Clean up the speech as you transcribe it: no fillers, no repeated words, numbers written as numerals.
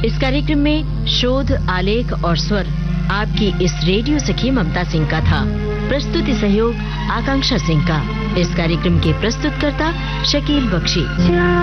इस कार्यक्रम में शोध, आलेख और स्वर आपकी इस रेडियो सखी ममता सिंह का था। प्रस्तुति सहयोग आकांक्षा सिंह का। इस कार्यक्रम के प्रस्तुतकर्ता शकील बख्शी।